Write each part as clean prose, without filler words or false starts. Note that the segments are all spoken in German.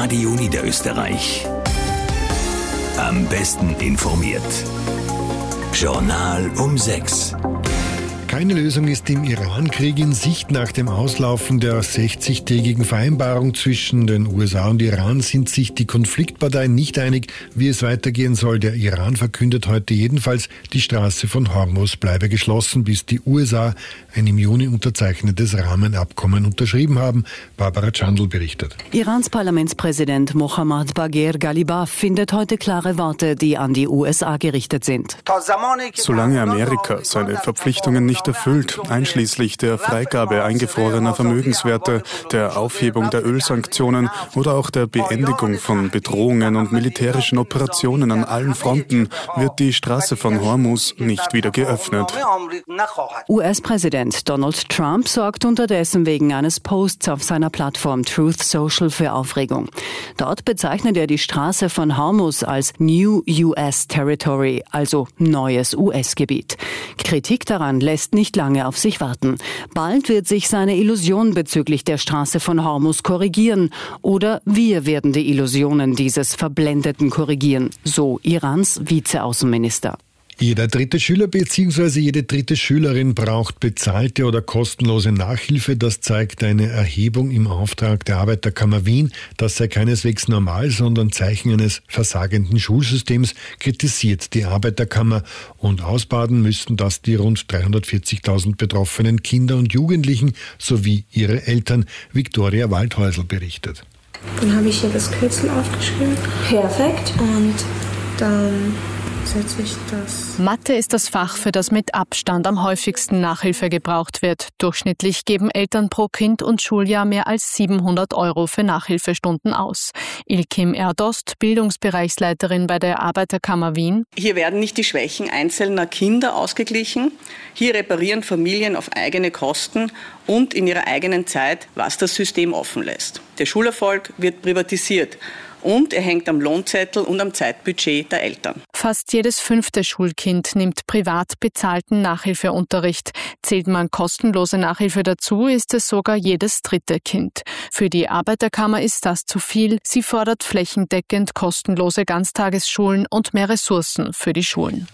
Radio Niederösterreich. Am besten informiert. Journal um 6. Keine Lösung ist im Iran-Krieg in Sicht. Nach dem Auslaufen der 60-tägigen Vereinbarung zwischen den USA und Iran sind sich die Konfliktparteien nicht einig, wie es weitergehen soll. Der Iran verkündet heute jedenfalls, die Straße von Hormuz bleibe geschlossen, bis die USA ein im Juni unterzeichnetes Rahmenabkommen unterschrieben haben. Barbara Chandl berichtet. Irans Parlamentspräsident Mohammad Bagher Ghalibaf findet heute klare Worte, die an die USA gerichtet sind. Solange Amerika seine Verpflichtungen nicht erfüllt, einschließlich der Freigabe eingefrorener Vermögenswerte, der Aufhebung der Ölsanktionen oder auch der Beendigung von Bedrohungen und militärischen Operationen an allen Fronten, wird die Straße von Hormuz nicht wieder geöffnet. US-Präsident Donald Trump sorgt unterdessen wegen eines Posts auf seiner Plattform Truth Social für Aufregung. Dort bezeichnet er die Straße von Hormuz als New US Territory, also neues US-Gebiet. Kritik daran lässt nicht lange auf sich warten. Bald wird sich seine Illusion bezüglich der Straße von Hormuz korrigieren. Oder wir werden die Illusionen dieses Verblendeten korrigieren, so Irans Vizeaußenminister. Jeder dritte Schüler bzw. jede dritte Schülerin braucht bezahlte oder kostenlose Nachhilfe. Das zeigt eine Erhebung im Auftrag der Arbeiterkammer Wien. Das sei keineswegs normal, sondern Zeichen eines versagenden Schulsystems, kritisiert die Arbeiterkammer. Und ausbaden müssten das die rund 340.000 betroffenen Kinder und Jugendlichen sowie ihre Eltern. Viktoria Waldhäusl berichtet. Dann habe ich hier das Kürzel aufgeschrieben. Perfekt. Und dann setze ich das. Mathe ist das Fach, für das mit Abstand am häufigsten Nachhilfe gebraucht wird. Durchschnittlich geben Eltern pro Kind und Schuljahr mehr als 700 € für Nachhilfestunden aus. Ilkim Erdost, Bildungsbereichsleiterin bei der Arbeiterkammer Wien. Hier werden nicht die Schwächen einzelner Kinder ausgeglichen. Hier reparieren Familien auf eigene Kosten und in ihrer eigenen Zeit, was das System offen lässt. Der Schulerfolg wird privatisiert. Und er hängt am Lohnzettel und am Zeitbudget der Eltern. Fast jedes 5. Schulkind nimmt privat bezahlten Nachhilfeunterricht. Zählt man kostenlose Nachhilfe dazu, ist es sogar jedes 3. Kind. Für die Arbeiterkammer ist das zu viel. Sie fordert flächendeckend kostenlose Ganztagesschulen und mehr Ressourcen für die Schulen.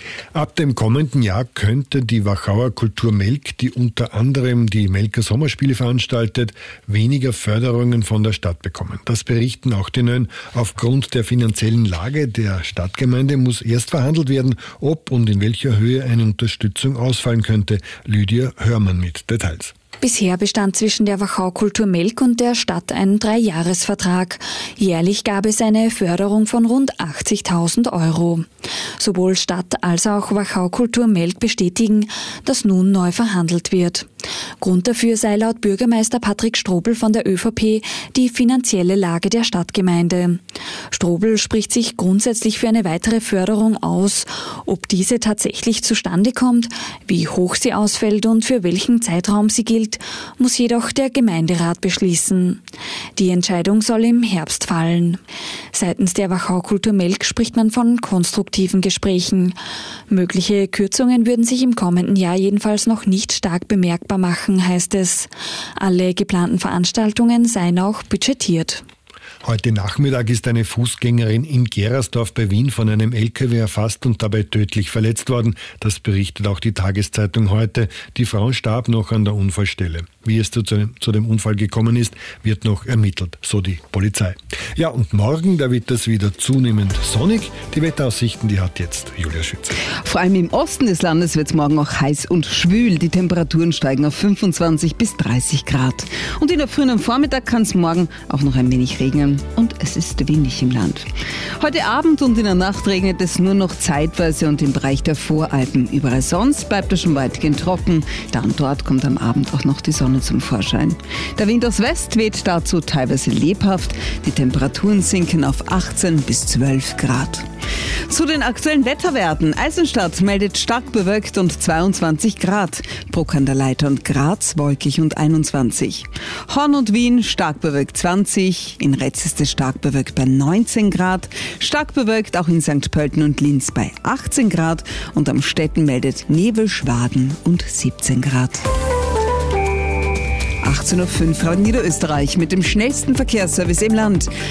Ab dem kommenden Jahr könnte die Wachauer Kultur Melk, die unter anderem die Melker Sommerspiele veranstaltet, weniger Förderungen von der Stadt bekommen. Das berichten auch die Nön. Aufgrund der finanziellen Lage der Stadtgemeinde muss erst verhandelt werden, ob und in welcher Höhe eine Unterstützung ausfallen könnte. Lydia Hörmann mit Details. Bisher bestand zwischen der Wachau Kultur Melk und der Stadt ein 3-Jahres-Vertrag. Jährlich gab es eine Förderung von rund 80.000 €. Sowohl Stadt als auch Wachau Kultur Melk bestätigen, dass nun neu verhandelt wird. Grund dafür sei laut Bürgermeister Patrick Strobl von der ÖVP die finanzielle Lage der Stadtgemeinde. Strobl spricht sich grundsätzlich für eine weitere Förderung aus. Ob diese tatsächlich zustande kommt, wie hoch sie ausfällt und für welchen Zeitraum sie gilt, muss jedoch der Gemeinderat beschließen. Die Entscheidung soll im Herbst fallen. Seitens der Wachau Kultur Melk spricht man von konstruktiven Gesprächen. Mögliche Kürzungen würden sich im kommenden Jahr jedenfalls noch nicht stark bemerkbar machen, heißt es. Alle geplanten Veranstaltungen seien auch budgetiert. Heute Nachmittag ist eine Fußgängerin in Gerersdorf bei Wien von einem LKW erfasst und dabei tödlich verletzt worden. Das berichtet auch die Tageszeitung heute. Die Frau starb noch an der Unfallstelle. Wie es zu dem Unfall gekommen ist, wird noch ermittelt, so die Polizei. Ja, und morgen, da wird es wieder zunehmend sonnig. Die Wetteraussichten, die hat jetzt Julia Schütze. Vor allem im Osten des Landes wird es morgen auch heiß und schwül. Die Temperaturen steigen auf 25 bis 30 Grad. Und in der frühen am Vormittag kann es morgen auch noch ein wenig regnen. Und es ist windig im Land. Heute Abend und in der Nacht regnet es nur noch zeitweise und im Bereich der Voralpen. Überall sonst bleibt es schon weitgehend trocken. Da und dort kommt am Abend auch noch die Sonne zum Vorschein. Der Wind aus West weht dazu teilweise lebhaft. Die Temperaturen sinken auf 18 bis 12 Grad. Zu den aktuellen Wetterwerten. Eisenstadt meldet stark bewölkt und 22 Grad. Bruck an der Leitha und Graz wolkig und 21. Horn und Wien stark bewölkt 20. In Retz ist es stark bewölkt bei 19 Grad. Stark bewölkt auch in St. Pölten und Linz bei 18 Grad. Und am Stetten meldet Nebelschwaden und 17 Grad. 18.05 Uhr Radio Niederösterreich mit dem schnellsten Verkehrsservice im Land.